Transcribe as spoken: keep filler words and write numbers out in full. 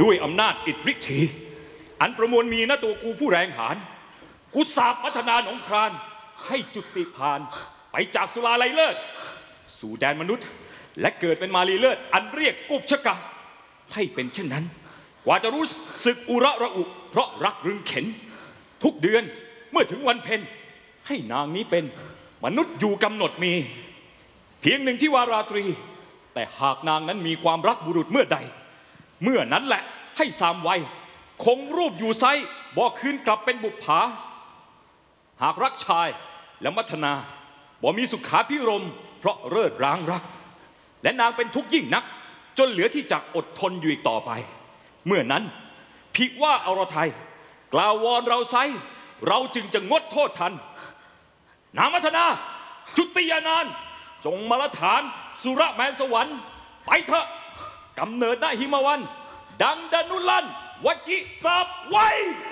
ด้วยอำนาจอิทธิฤทธิ์อันประมวลมีณตัวกูผู้แรงหาญกูสาบพัฒนาหนองครานให้จุติพานไปจากสุราไลเลิศสู่แดนมนุษย์และเกิดเป็นมาลีเลิศอันเรียกกุบชกะให้เป็นเช่นนั้นกว่าจะรู้สึกอุระระอุเพราะรักรึงเข็นทุกเดือนเมื่อถึงวันเพ็ญให้นางนี้เป็นมนุษย์อยู่กำหนดมีเพียงหนึ่งที่วาราตรีแต่หากนางนั้นมีความรักบุรุษเมื่อใดเมื่อนั้นแหละให้สามวัยคงรูปอยู่ไซบอกคืนกลับเป็นบุปผาหากรักชายและมัทนาบ่มีสุขาพิรมเพราะเลิศร้างรักและนางเป็นทุกข์ยิ่งนักจนเหลือที่จักอดทนอยู่อีกต่อไปเมื่อนั้นภิว่าอรไทยกล่าววอนเราไซเราจึงจะงดโทษทันนางมัทนาจุติยานานจงมาลฐานสุรแมนสวรรค์ไปเถอะกำเนิดณหิมวันดังดนุลันวจิสาบไว้